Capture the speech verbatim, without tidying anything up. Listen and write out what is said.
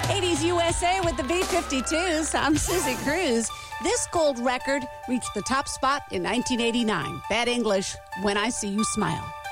eighties U S A with the B fifty-twos. I'm Susie Cruz. This gold record reached the top spot in nineteen eighty-nine. Bad English, When I See You Smile.